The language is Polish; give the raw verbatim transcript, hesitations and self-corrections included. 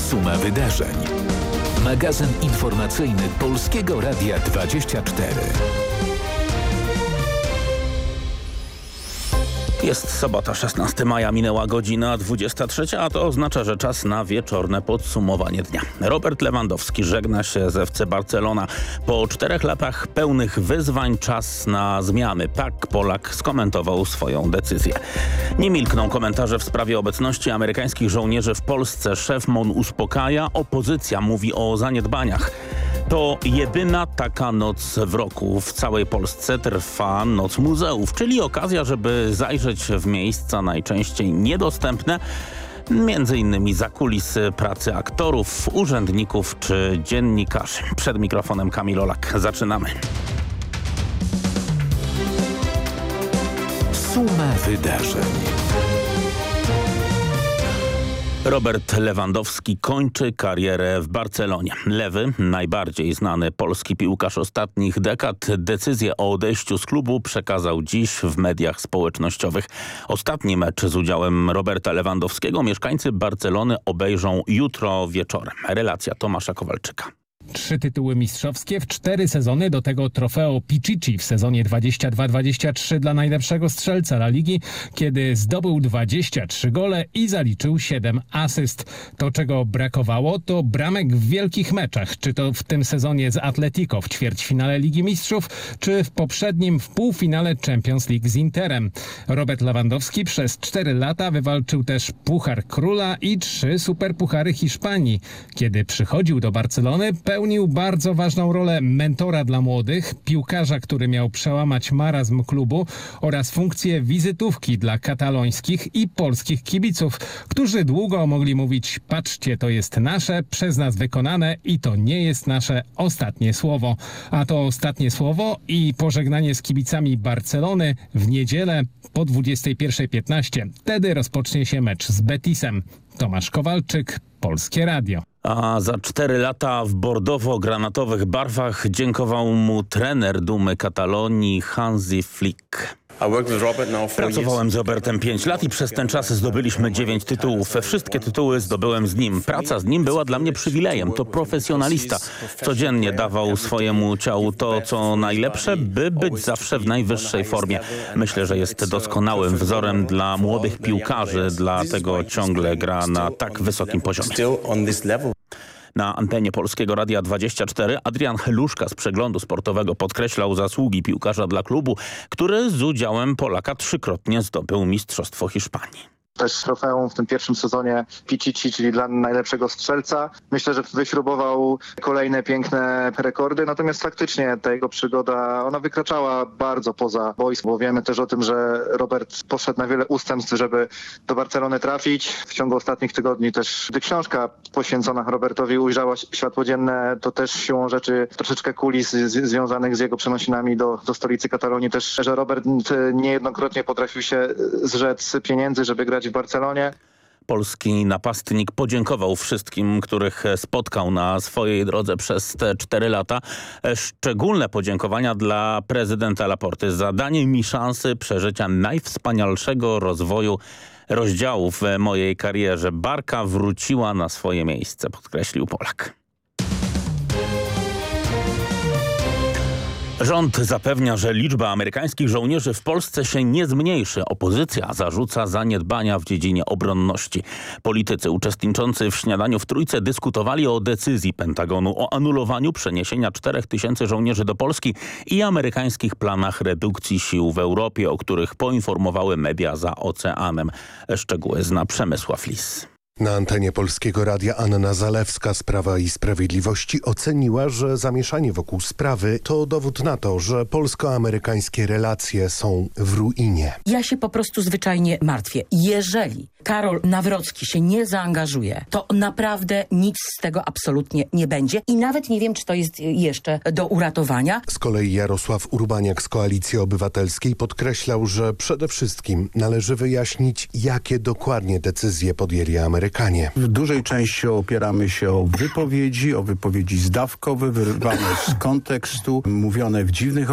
Suma wydarzeń. Magazyn informacyjny Polskiego Radia dwadzieścia cztery. Jest sobota, szesnastego maja, minęła godzina dwudziesta trzecia, a to oznacza, że czas na wieczorne podsumowanie dnia. Robert Lewandowski żegna się z F C Barcelona. Po czterech latach pełnych wyzwań czas na zmiany. Tak Polak skomentował swoją decyzję. Nie milkną komentarze w sprawie obecności amerykańskich żołnierzy w Polsce. Szef M O N uspokaja, opozycja mówi o zaniedbaniach. To jedyna taka noc w roku. W całej Polsce trwa Noc Muzeów, czyli okazja, żeby zajrzeć w miejsca najczęściej niedostępne, między innymi za kulisy pracy aktorów, urzędników czy dziennikarzy. Przed mikrofonem Kamil Olak. Zaczynamy. Suma wydarzeń. Robert Lewandowski kończy karierę w Barcelonie. Lewy, najbardziej znany polski piłkarz ostatnich dekad, decyzję o odejściu z klubu przekazał dziś w mediach społecznościowych. Ostatni mecz z udziałem Roberta Lewandowskiego mieszkańcy Barcelony obejrzą jutro wieczorem. Relacja Tomasza Kowalczyka. Trzy tytuły mistrzowskie w cztery sezony, do tego trofeo Pichichi w sezonie dwadzieścia dwa dwadzieścia trzy dla najlepszego strzelca La Ligi, kiedy zdobył dwadzieścia trzy gole i zaliczył siedem asyst. To, czego brakowało, to bramek w wielkich meczach, czy to w tym sezonie z Atletico w ćwierćfinale Ligi Mistrzów, czy w poprzednim w półfinale Champions League z Interem. Robert Lewandowski przez cztery lata wywalczył też Puchar Króla i trzy superpuchary Hiszpanii. Kiedy przychodził do Barcelony, pełnił bardzo ważną rolę mentora dla młodych, piłkarza, który miał przełamać marazm klubu, oraz funkcję wizytówki dla katalońskich i polskich kibiców, którzy długo mogli mówić: patrzcie, to jest nasze, przez nas wykonane i to nie jest nasze ostatnie słowo. A to ostatnie słowo i pożegnanie z kibicami Barcelony w niedzielę po dwudziestej pierwszej piętnaście. Wtedy rozpocznie się mecz z Betisem. Tomasz Kowalczyk, Polskie Radio. A za cztery lata w bordowo-granatowych barwach dziękował mu trener dumy Katalonii Hansi Flick. Pracowałem z Robertem pięć lat i przez ten czas zdobyliśmy dziewięć tytułów. Wszystkie tytuły zdobyłem z nim. Praca z nim była dla mnie przywilejem. To profesjonalista. Codziennie dawał swojemu ciału to, co najlepsze, by być zawsze w najwyższej formie. Myślę, że jest doskonałym wzorem dla młodych piłkarzy, dlatego ciągle gra na tak wysokim poziomie. Na antenie Polskiego Radia dwadzieścia cztery Adrian Heluszka z Przeglądu Sportowego podkreślał zasługi piłkarza dla klubu, który z udziałem Polaka trzykrotnie zdobył Mistrzostwo Hiszpanii. Też trofeum w tym pierwszym sezonie Pichichi, czyli dla najlepszego strzelca. Myślę, że wyśrubował kolejne piękne rekordy, natomiast faktycznie ta jego przygoda, ona wykraczała bardzo poza boisko, bo wiemy też o tym, że Robert poszedł na wiele ustępstw, żeby do Barcelony trafić. W ciągu ostatnich tygodni też, gdy książka poświęcona Robertowi ujrzała światło dzienne, to też siłą rzeczy troszeczkę kulis z, związanych z jego przenosinami do, do stolicy Katalonii też, że Robert niejednokrotnie potrafił się zrzec pieniędzy, żeby grać w Barcelonie. Polski napastnik podziękował wszystkim, których spotkał na swojej drodze przez te cztery lata. Szczególne podziękowania dla prezydenta Laporty za danie mi szansy przeżycia najwspanialszego rozwoju rozdziału w mojej karierze. Barka wróciła na swoje miejsce, podkreślił Polak. Rząd zapewnia, że liczba amerykańskich żołnierzy w Polsce się nie zmniejszy. Opozycja zarzuca zaniedbania w dziedzinie obronności. Politycy uczestniczący w śniadaniu w Trójce dyskutowali o decyzji Pentagonu o anulowaniu przeniesienia czterech tysięcy żołnierzy do Polski i amerykańskich planach redukcji sił w Europie, o których poinformowały media za oceanem. Szczegóły zna Przemysław Lis. Na antenie Polskiego Radia Anna Zalewska z Prawa i Sprawiedliwości oceniła, że zamieszanie wokół sprawy to dowód na to, że polsko-amerykańskie relacje są w ruinie. Ja się po prostu zwyczajnie martwię. Jeżeli Karol Nawrocki się nie zaangażuje, to naprawdę nic z tego absolutnie nie będzie i nawet nie wiem, czy to jest jeszcze do uratowania. Z kolei Jarosław Urbaniak z Koalicji Obywatelskiej podkreślał, że przede wszystkim należy wyjaśnić, jakie dokładnie decyzje podjęli Amerykanie. W dużej części opieramy się o wypowiedzi, o wypowiedzi zdawkowe, wyrwane z kontekstu, mówione w dziwnych